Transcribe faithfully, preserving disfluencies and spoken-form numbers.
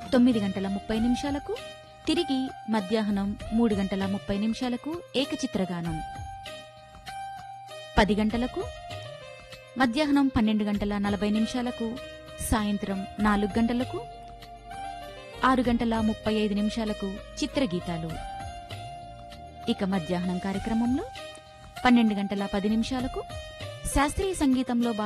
తొమ్మిది గంటల ముప్పై నిమిషాలకు తిరిగి మధ్యాహ్నం మూడు గంటల ముప్పై నిమిషాలకు ఏకచిత్రగానం. పది గంటలకు, మధ్యాహ్నం పన్నెండు గంటల నలభై నిమిషాలకు, సాయంత్రం నాలుగు గంటలకు, ఆరు గంటల ముప్పై ఐదు నిమిషాలకు చిత్రగీతాలు. ఇక మధ్యాహ్నం కార్యక్రమంలో పన్నెండు గంటల పది నిమిషాలకు శాస్త్రీయ సంగీతంలో